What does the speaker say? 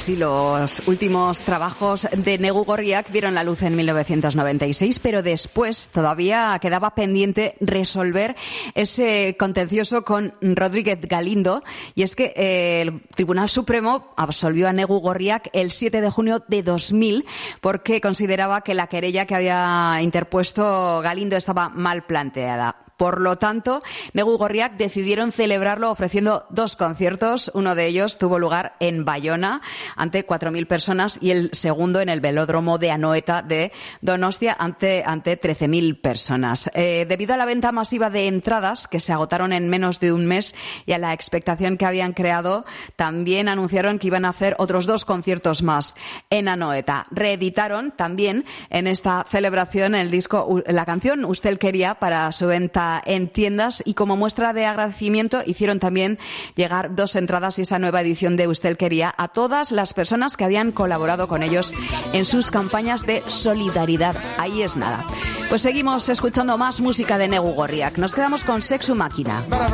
Pues sí, los últimos trabajos de Negu Gorriak vieron la luz en 1996, pero después todavía quedaba pendiente resolver ese contencioso con Rodríguez Galindo, y es que el Tribunal Supremo absolvió a Negu Gorriak el 7 de junio de 2000 porque consideraba que la querella que había interpuesto Galindo estaba mal planteada. Por lo tanto, Negu Gorriak decidieron celebrarlo ofreciendo 2 conciertos. Uno de ellos tuvo lugar en Bayona ante 4.000 personas y el segundo en el velódromo de Anoeta de Donostia ante 13.000 personas. Debido a la venta masiva de entradas que se agotaron en menos de un mes y a la expectación que habían creado, también anunciaron que iban a hacer otros 2 conciertos más en Anoeta. Reeditaron también en esta celebración el disco, la canción Usted quería para su venta en tiendas, y como muestra de agradecimiento hicieron también llegar 2 entradas y esa nueva edición de Usted quería a todas las personas que habían colaborado con ellos en sus campañas de solidaridad. Ahí es nada. Pues seguimos escuchando más música de Negu Gorriak. Nos quedamos con Sexu Máquina.